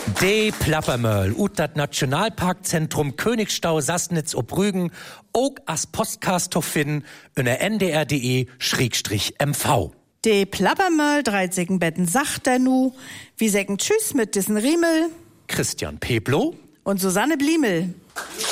De Plappermöll, ut dat Nationalparkzentrum Königstau Sassnitz ob Rügen, ook as Podcast to finden, unter ndr.de/mv. De Plappermöll, 13 Betten sagt er nu, wie sägen Tschüss mit diesen Riemel. Christian Peblo und Susanne Bliemel.